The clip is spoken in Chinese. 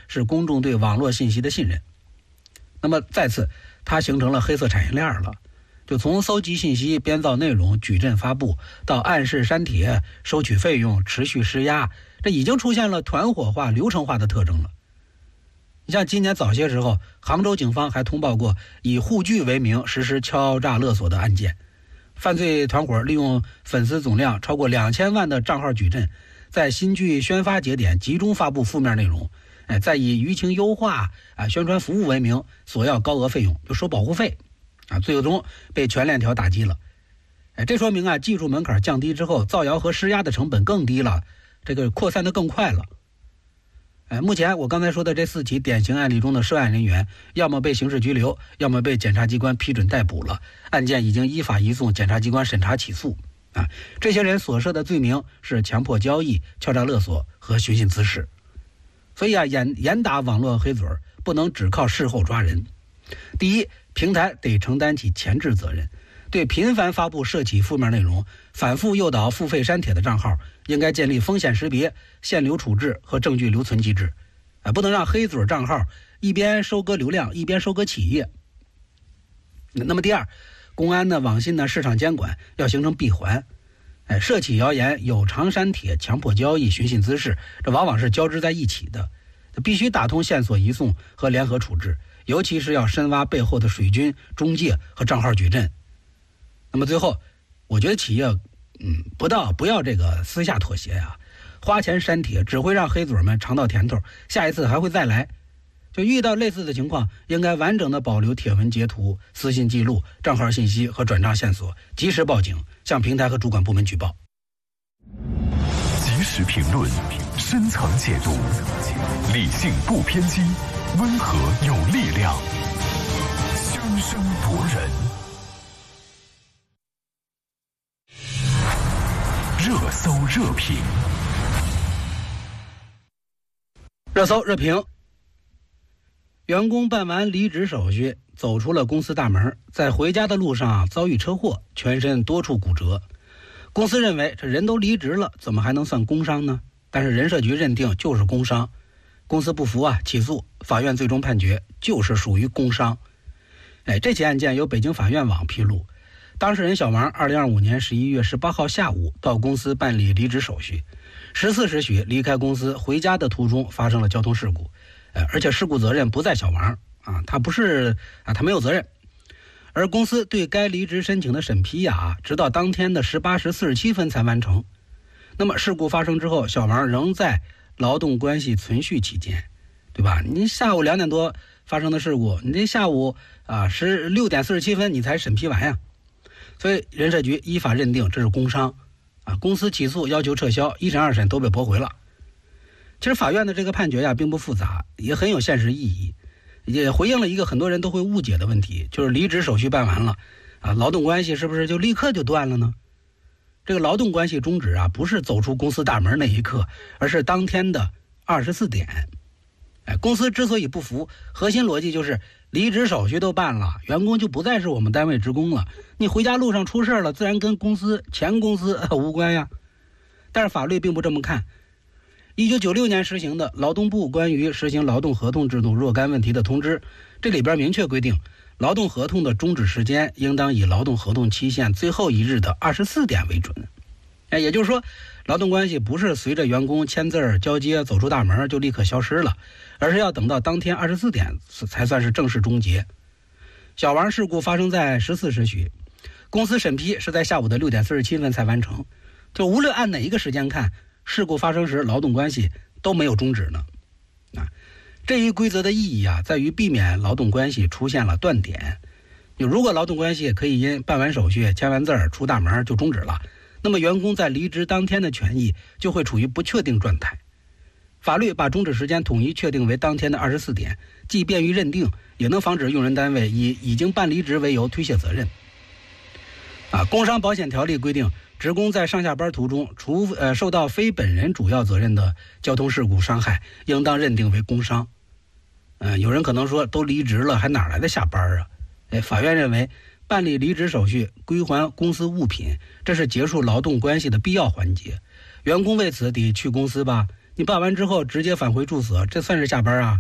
是公众对网络信息的信任。那么再次，它形成了黑色产业链了，就从搜集信息、编造内容、矩阵发布，到暗示删帖、收取费用、持续施压，这已经出现了团伙化、流程化的特征了。你像今年早些时候，杭州警方还通报过以护具为名实施敲诈勒索的案件，犯罪团伙利用粉丝总量超过2000万的账号矩阵，在新剧宣发节点集中发布负面内容，再以舆情优化宣传服务为名索要高额费用，就收保护费最终被全链条打击了。这说明技术门槛降低之后，造谣和施压的成本更低了，这个扩散的更快了。目前我刚才说的这4起典型案例中的涉案人员，要么被刑事拘留，要么被检察机关批准逮捕了，案件已经依法移送检察机关审查起诉。这些人所涉的罪名是强迫交易、敲诈勒索和寻衅滋事。所以严打网络黑嘴不能只靠事后抓人。第一，平台得承担起前置责任，对频繁发布涉及负面内容、反复诱导付费删帖的账号，应该建立风险识别、限流处置和证据留存机制，不能让黑嘴账号一边收割流量，一边收割企业。那么第二，公安网信市场监管要形成闭环，涉起谣言、有偿删帖、强迫交易、寻衅滋事，这往往是交织在一起的，必须打通线索移送和联合处置，尤其是要深挖背后的水军、中介和账号矩阵。那么最后，我觉得企业不要这个私下妥协花钱删帖只会让黑嘴们尝到甜头，下一次还会再来。就遇到类似的情况，应该完整的保留帖文截图、私信记录、账号信息和转账线索，及时报警，向平台和主管部门举报。 及时评论，深层解读，理性不偏激，温和有力量，生生夺人。热搜热评， 热搜热评。员工办完离职手续，走出了公司大门，在回家的路上遭遇车祸，全身多处骨折。公司认为这人都离职了，怎么还能算工伤呢？但是人社局认定就是工伤，公司不服起诉，法院最终判决就是属于工伤。这起案件由北京法院网披露，当事人小王2025年11月18号下午到公司办理离职手续，14时许离开公司回家的途中发生了交通事故，而且事故责任不在小王他没有责任。而公司对该离职申请的审批直到当天的18时47分才完成。那么事故发生之后，小王仍在劳动关系存续期间，对吧？你下午2点多发生的事故，你这下午6点47分你才审批完呀。所以人社局依法认定这是工伤公司起诉要求撤销，一审二审都被驳回了。其实法院的这个判决并不复杂，也很有现实意义，也回应了一个很多人都会误解的问题，就是离职手续办完了劳动关系是不是就立刻就断了呢？这个劳动关系终止不是走出公司大门那一刻，而是当天的24点。公司之所以不服，核心逻辑就是离职手续都办了，员工就不再是我们单位职工了，你回家路上出事了，自然跟前公司无关呀。但是法律并不这么看。1996年实行的劳动部关于实行劳动合同制度若干问题的通知，这里边明确规定，劳动合同的终止时间应当以劳动合同期限最后一日的24点为准。也就是说，劳动关系不是随着员工签字交接走出大门就立刻消失了，而是要等到当天24点才算是正式终结。小王事故发生在14时许，公司审批是在下午的6点47分才完成。就无论按哪一个时间看，事故发生时劳动关系都没有终止呢。这一规则的意义在于避免劳动关系出现了断点。如果劳动关系可以因办完手续、签完字出大门就终止了，那么员工在离职当天的权益就会处于不确定状态。法律把终止时间统一确定为当天的24点，既便于认定，也能防止用人单位以已经办离职为由推卸责任。工伤保险条例规定，职工在上下班途中除受到非本人主要责任的交通事故伤害，应当认定为工伤。有人可能说，都离职了还哪来的下班法院认为，办理离职手续、归还公司物品，这是结束劳动关系的必要环节。员工为此得去公司吧，你办完之后直接返回住所，这算是下班